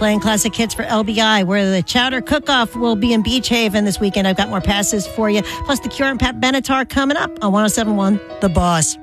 playing classic hits for LBI, where the Chowder Cook-Off will be in Beach Haven this weekend. I've got more passes for you. Plus, The Cure and Pat Benatar coming up on 107.1 The Boss.